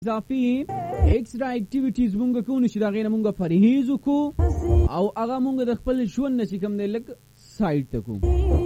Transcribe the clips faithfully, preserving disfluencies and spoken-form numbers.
اضافي ایکسترا اکټیویټیز مونږ کوو نو چې دا غي نه مونږ پرهیز وکړو او هغه مونږ د خپل ژوند نه چې کوم دی لګ سایډ ته کوو.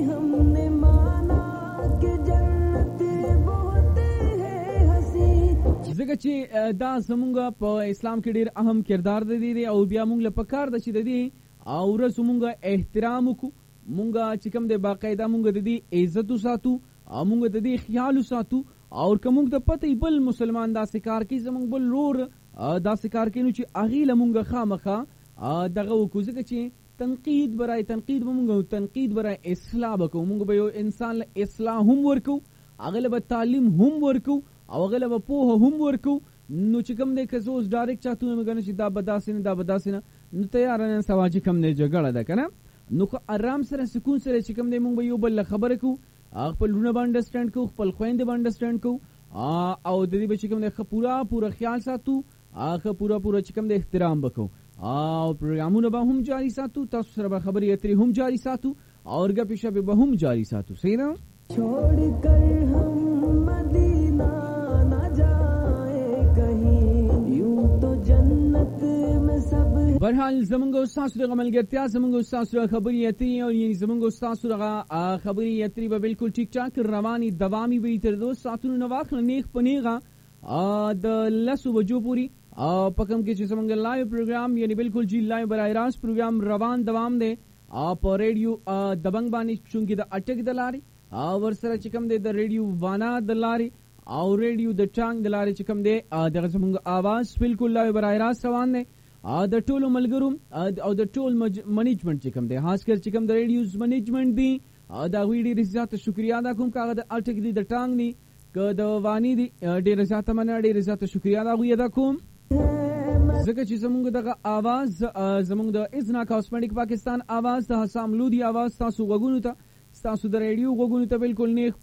ځکه چې دا زمونږ په اسلام کې ډیر اهم کردار دی او بیا مونږ له پکار د شي دی او رس مونږ احترام وکړو، مونږ چې کوم دی باقاعده مونږ د دې عزت وساتو او مونږ د دې خیال وساتو او کومګ د پته بل مسلمان دا سکار کی زمونږ بل رور دا سکار کینو چې اغیله مونږ خامخه دغه وکړو. ځکه چې تنقید برای تنقید مونږ تنقید برای اصلاح وکړو، مونږ به یو انسان له اصلاح هم ورکو، اغله به تعلیم هم ورکو او اغله به پوهه هم ورکو. نو چې کوم دې کزوز ډایرکټ چاته مونږ نه چې دا بداسینه دا بداسینه نو تیار نه سوا چې کوم نه جګړه ده کنه. نو آرام سره سکون سره چې کوم دې مونږ یو بل خبره کو، خپل لونه باندې انډرسټاند کو، خپل خويند باندې انډرسټاند کو او د دې بچی کوم نه پورا پورا خیال ساتو، اخه پورا پورا چې کوم د احترام وکړو او پروګرامونه به هم جاری ساتو، تاسو سره به خبرې اترې هم جاری ساتو او غپې شپې به هم جاری ساتو. صحیح ده؟ چھوڑ کر ہم مدینہ نہ جائے کہیں یوں تو جنت میں سب. برحال زمونږ استاد سره عملګرتیا زمونږ استاد سره خبرې اترې او یعنی زمونږ استاد سره خبرې اترې به بالکل ټیک ټاک رواني دوامي وي تر دو ساتونو نو واخل نیخ پنیغه د لسو بجو پوری او پکم کې چې زمونږ لایو پروګرام یعنی بالکل جی لایو برای راست پروګرام روان دوام دی په ریډیو دبنګ باندې چونګې د اٹک د لاري او ورسره چې کوم دی د ریډیو وانا د لاري او ریډیو د ټانګ د لاري چې کوم دی دغه زمونږ आवाज بالکل لایو برای راست روان دی د ټولو ملګرو او د ټول منیجمنت چې کوم دی خاص کر چې کوم د ریډیوز منیجمنت دی دا ویډیو ریزات شکریا ادا کوم کاغه د الټک دی د ټانګ دی ک د وانی دی ډیر زیاته من ډیر زیاته شکریا ادا غوی ادا کوم. ځکه چې زمونږ دغه आवाज زمونږ د اذنا کاسمیټک پاکستان आवाज د حسام لودی आवाज تاسو وګونو ته تاسو د ریډیو وګونو ته بالکل نیخ